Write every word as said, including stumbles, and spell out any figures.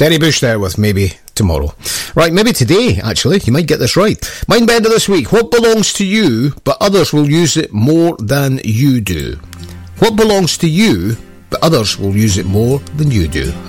Denny Bush there with Maybe Tomorrow. Right, maybe today, actually. You might get this right. Mindbender this week. What belongs to you, but others will use it more than you do? What belongs to you, but others will use it more than you do?